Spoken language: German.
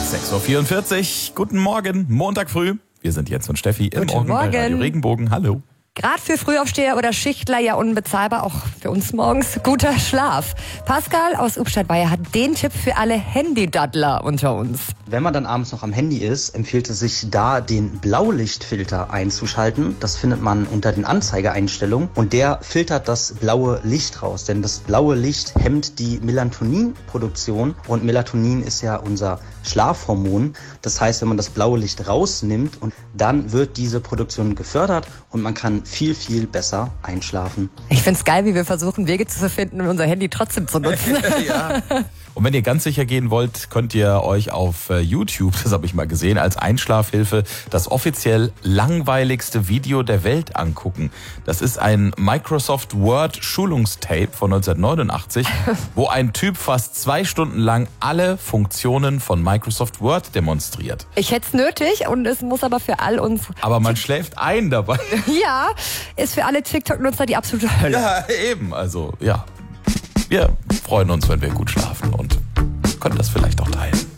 6:44 Uhr, guten Morgen, Montag früh. Wir sind Jens und Steffi im Guten Morgen bei Morgen. Radio Regenbogen. Hallo. Gerade für Frühaufsteher oder Schichtler ja unbezahlbar, auch für uns morgens guter Schlaf. Pascal aus Ubstadt-Weiher hat den Tipp für alle Handydaddler unter uns. Wenn man dann abends noch am Handy ist, empfiehlt es sich da, den Blaulichtfilter einzuschalten. Das findet man unter den Anzeigeeinstellungen und der filtert das blaue Licht raus. Denn das blaue Licht hemmt die Melatoninproduktion und Melatonin ist ja unser Schlafhormon. Das heißt, wenn man das blaue Licht rausnimmt, und dann wird diese Produktion gefördert und man kann viel, viel besser einschlafen. Ich find's geil, wie wir versuchen, Wege zu finden, um unser Handy trotzdem zu nutzen. Ja. Und wenn ihr ganz sicher gehen wollt, könnt ihr euch auf YouTube, das habe ich mal gesehen, als Einschlafhilfe das offiziell langweiligste Video der Welt angucken. Das ist ein Microsoft Word Schulungstape von 1989, wo ein Typ fast 2 Stunden lang alle Funktionen von Microsoft Word demonstriert. Ich hätte es nötig und es muss aber für all uns... Aber man schläft ein dabei. Ja, ist für alle TikTok-Nutzer die absolute Hölle. Ja, eben. Also, ja. Wir freuen uns, wenn wir gut schlafen und können das vielleicht auch teilen.